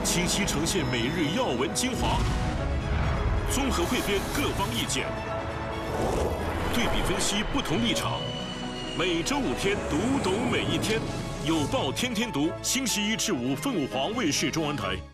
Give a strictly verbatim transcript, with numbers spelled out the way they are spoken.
清晰呈现每日要闻精华，综合汇编各方意见，对比分析不同立场。每周五天，读懂每一天。有报天天读，星期一至五，凤凰卫视中文台。